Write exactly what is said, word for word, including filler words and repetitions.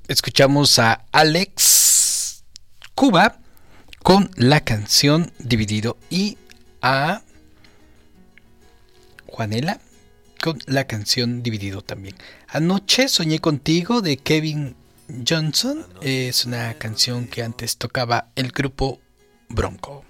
escuchamos a Alex Cuba con la canción Dividido y a Juanela con la canción Dividido también. Anoche soñé contigo de Kevin Johnson. Es una canción que antes tocaba el grupo Bronco.